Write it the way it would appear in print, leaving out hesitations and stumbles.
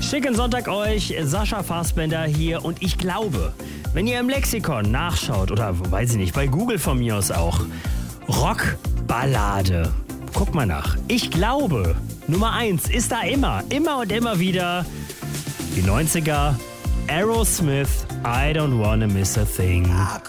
Schicken Sonntag euch, Sascha Fassbender hier und ich glaube, wenn ihr im Lexikon nachschaut oder weiß ich nicht, bei Google von mir aus auch, Rockballade, guck mal nach. Ich glaube, Nummer 1 ist da immer und immer wieder die 90er, Aerosmith, I Don't Wanna Miss a Thing. I